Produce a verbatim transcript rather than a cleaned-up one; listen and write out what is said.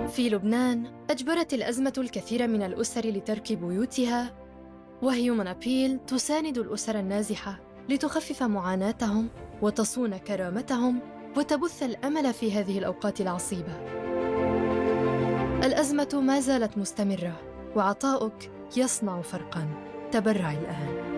في لبنان أجبرت الأزمة الكثير من الأسر لترك بيوتها، وهيومن أبيل تساند الأسر النازحة لتخفف معاناتهم وتصون كرامتهم وتبث الأمل في هذه الأوقات العصيبة. الأزمة ما زالت مستمرة، وعطاؤك يصنع فرقاً. تبرع الآن.